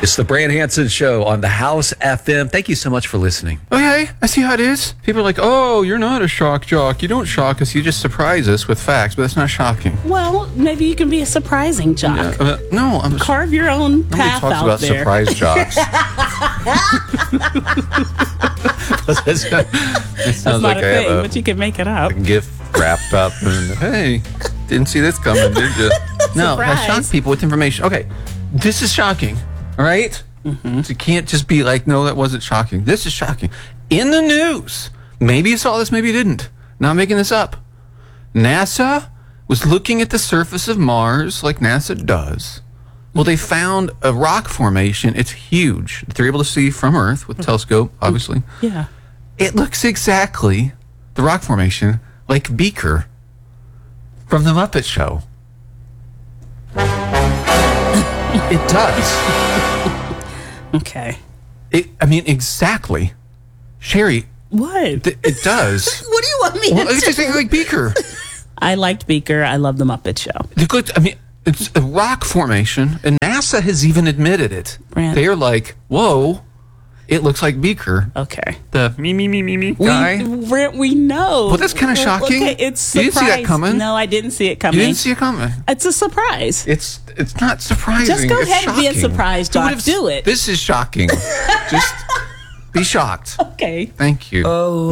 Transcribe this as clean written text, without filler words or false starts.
It's the Brand Hansen Show on the House FM. Thank you so much for listening. Okay, I see how it is. People are like, oh, you're not a shock jock. You don't shock us. You just surprise us with facts, but that's not shocking. Well, maybe you can be a surprising jock. No, I'm just... Carve your own path Nobody talks out about there. surprise jocks. It sounds That's not like a I have thing, but you can make it up. a gift wrapped up. And, hey, didn't see this coming, did you? No, I Surprise. shock people with information. Okay, this is shocking, all right? So you can't just be like, no, that wasn't shocking. This is shocking. In the news, maybe you saw this, maybe you didn't. Not making this up. NASA was looking at the surface of Mars like NASA does. Well, they found a rock formation. It's huge. They're able to see from Earth with a telescope, obviously. Yeah. It looks exactly, the rock formation, like Beaker from The Muppet Show. It does. Okay. I mean, exactly. Sherry, What? it does. What do you want me Well, to it's do? exactly like Beaker. I liked Beaker. I love The Muppet Show. I mean, it's a rock formation, and NASA has even admitted it. Brand. They're like, whoa, it looks like Beaker. Okay. The me guy. We know. Well, that's kinda shocking. Okay, it's You surprise. didn't see that coming? No, I didn't see it You coming. didn't see it coming. It's a surprise. It's not surprising. Just go It's ahead and be a shocking. surprise, Who Doc. would've- Do it. This is shocking. Just be shocked. Okay. Thank you. Oh.